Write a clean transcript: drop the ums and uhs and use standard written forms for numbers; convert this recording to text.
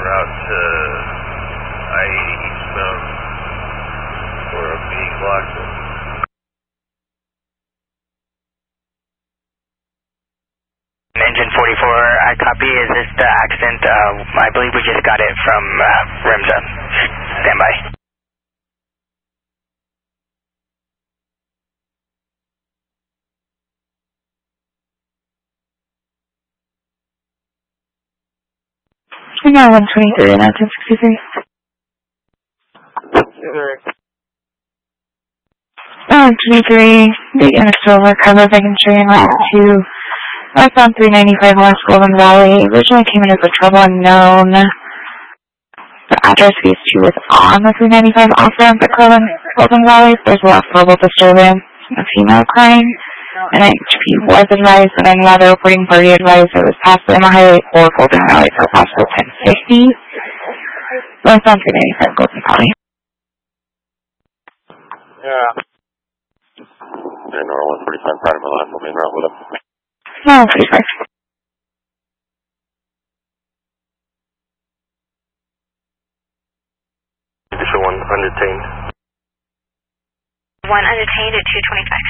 route to I-80 eastbound for a being blocked. Engine 44, I copy. Is this the accident? I believe we just got it from REMSA. Stand by. No, 123 and 1963. 23, the unit still recover making sure you're not to westbound 395 West Golden Valley. Originally came in as a trouble unknown. The address is 2 is on the 395 off ramp at Golden Valley. There's a lot of verbal disturbance, a female crying. And HP was advised, and then another reporting party advised it was past the Highway 4 Golden Valley for possible 1050. Westbound 395 Golden Valley. Yeah. Yeah, North 145 part of my line, moving around with him. No, 45. Condition 1 undetained. 1 undetained at 225.